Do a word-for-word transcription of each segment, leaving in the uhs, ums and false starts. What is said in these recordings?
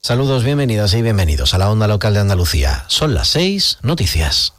Saludos, bienvenidas y bienvenidos a la Onda Local de Andalucía. Son las seis, noticias.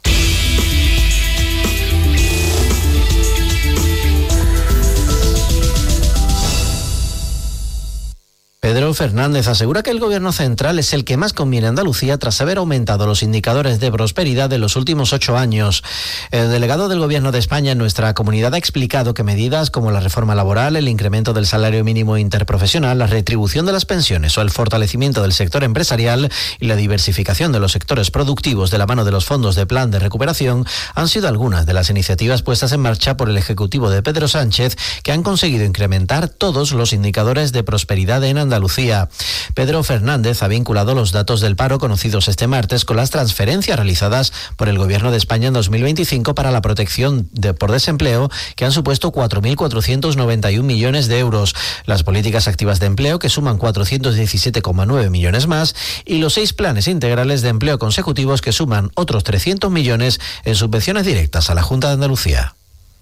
Pedro Fernández asegura que el gobierno central es el que más conviene a Andalucía tras haber aumentado los indicadores de prosperidad de los últimos ocho años. El delegado del Gobierno de España en nuestra comunidad ha explicado que medidas como la reforma laboral, el incremento del salario mínimo interprofesional, la retribución de las pensiones o el fortalecimiento del sector empresarial y la diversificación de los sectores productivos de la mano de los fondos de plan de recuperación han sido algunas de las iniciativas puestas en marcha por el Ejecutivo de Pedro Sánchez que han conseguido incrementar todos los indicadores de prosperidad en Andalucía. Andalucía. Pedro Fernández ha vinculado los datos del paro conocidos este martes con las transferencias realizadas por el Gobierno de España en dos mil veinticinco para la protección de, por desempleo, que han supuesto cuatro mil cuatrocientos noventa y un millones de euros, las políticas activas de empleo, que suman cuatrocientos diecisiete coma nueve millones más, y los seis planes integrales de empleo consecutivos, que suman otros trescientos millones en subvenciones directas a la Junta de Andalucía.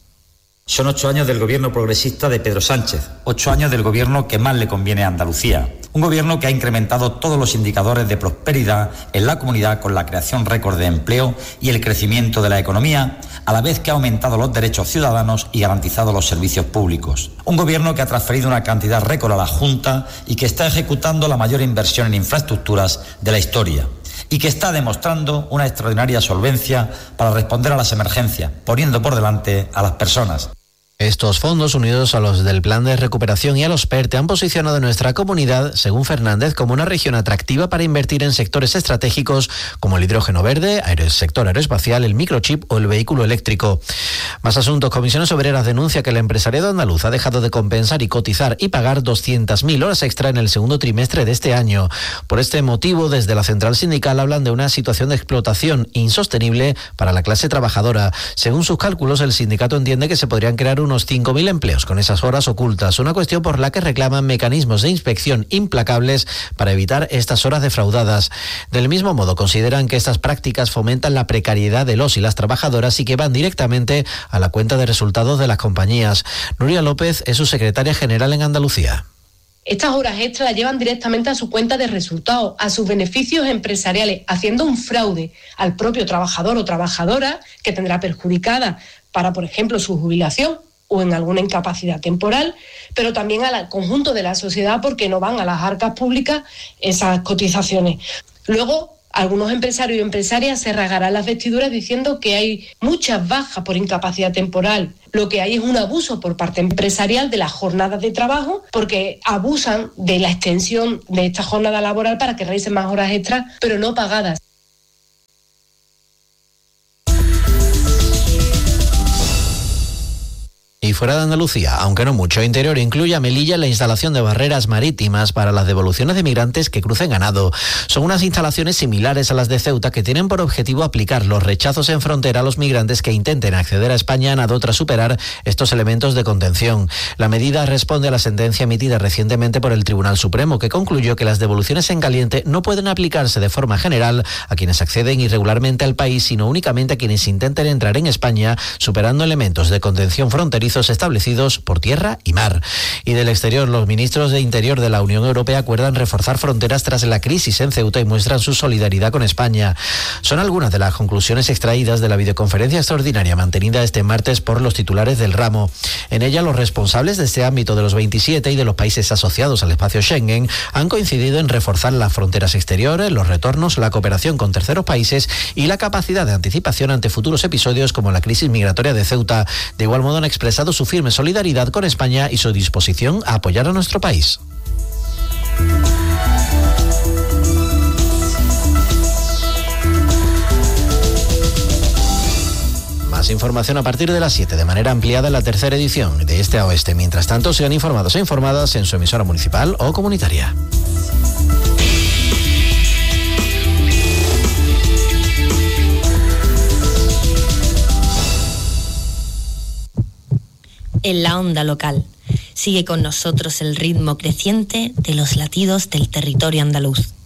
Son ocho años del gobierno progresista de Pedro Sánchez, ocho años del gobierno que más le conviene a Andalucía. Un gobierno que ha incrementado todos los indicadores de prosperidad en la comunidad con la creación récord de empleo y el crecimiento de la economía, a la vez que ha aumentado los derechos ciudadanos y garantizado los servicios públicos. Un gobierno que ha transferido una cantidad récord a la Junta y que está ejecutando la mayor inversión en infraestructuras de la historia. Y que está demostrando una extraordinaria solvencia para responder a las emergencias, poniendo por delante a las personas. Estos fondos, unidos a los del Plan de Recuperación y a los PERTE, han posicionado a nuestra comunidad, según Fernández, como una región atractiva para invertir en sectores estratégicos como el hidrógeno verde, el sector aeroespacial, el microchip o el vehículo eléctrico. Más asuntos. Comisiones Obreras denuncia que el empresariado andaluz ha dejado de compensar y cotizar y pagar doscientas mil horas extra en el segundo trimestre de este año. Por este motivo, desde la central sindical hablan de una situación de explotación insostenible para la clase trabajadora. Según sus cálculos, el sindicato entiende que se podrían crear unos cinco mil empleos con esas horas ocultas, una cuestión por la que reclaman mecanismos de inspección implacables para evitar estas horas defraudadas. Del mismo modo, consideran que estas prácticas fomentan la precariedad de los y las trabajadoras y que van directamente a la cuenta de resultados de las compañías. Nuria López es su secretaria general en Andalucía. Estas horas extras las llevan directamente a su cuenta de resultados, a sus beneficios empresariales, haciendo un fraude al propio trabajador o trabajadora que tendrá perjudicada para, por ejemplo, su jubilación o en alguna incapacidad temporal, pero también al conjunto de la sociedad porque no van a las arcas públicas esas cotizaciones. Luego, algunos empresarios y empresarias se rasgarán las vestiduras diciendo que hay muchas bajas por incapacidad temporal. Lo que hay es un abuso por parte empresarial de las jornadas de trabajo, porque abusan de la extensión de esta jornada laboral para que realicen más horas extras, pero no pagadas. Y fuera de Andalucía, aunque no mucho, interior incluye a Melilla la instalación de barreras marítimas para las devoluciones de migrantes que crucen ganado. Son unas instalaciones similares a las de Ceuta que tienen por objetivo aplicar los rechazos en frontera a los migrantes que intenten acceder a España a nado tras superar estos elementos de contención. La medida responde a la sentencia emitida recientemente por el Tribunal Supremo, que concluyó que las devoluciones en caliente no pueden aplicarse de forma general a quienes acceden irregularmente al país, sino únicamente a quienes intenten entrar en España superando elementos de contención fronterizos establecidos por tierra y mar. Y del exterior, los ministros de Interior de la Unión Europea acuerdan reforzar fronteras tras la crisis en Ceuta y muestran su solidaridad con España. Son algunas de las conclusiones extraídas de la videoconferencia extraordinaria mantenida este martes por los titulares del ramo. En ella, los responsables de este ámbito de los veintisiete y de los países asociados al espacio Schengen han coincidido en reforzar las fronteras exteriores, los retornos, la cooperación con terceros países y la capacidad de anticipación ante futuros episodios como la crisis migratoria de Ceuta. De igual modo, han expresado su firme solidaridad con España y su disposición a apoyar a nuestro país. Más información a partir de las siete de manera ampliada en la tercera edición de Este a Oeste. Mientras tanto, sean informados e informadas en su emisora municipal o comunitaria. En la onda local. Sigue con nosotros el ritmo creciente de los latidos del territorio andaluz.